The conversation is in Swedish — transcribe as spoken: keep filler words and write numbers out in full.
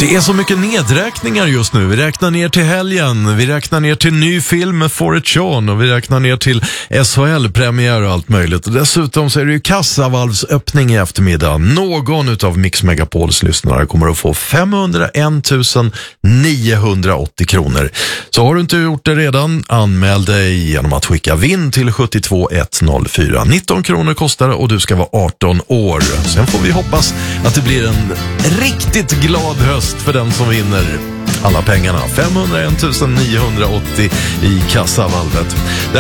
Det är så mycket nedräkningar just nu. Vi räknar ner till helgen, vi räknar ner till ny film med Forrest Sean och vi räknar ner till S H L-premiär och allt möjligt. Och dessutom så är det ju kassavalvsöppning i eftermiddag. Någon utav Mix Megapols lyssnare kommer att få femhundraen tusen niohundraåttio kronor. Så har du inte gjort det redan, anmäl dig genom att skicka vinn till sju två ett noll fyra. nitton kronor kostar det och du ska vara arton år. Sen får vi hoppas att det blir en riktigt glad höst för den som vinner alla pengarna. femhundraen tusen niohundraåttio i kassavalvet. Det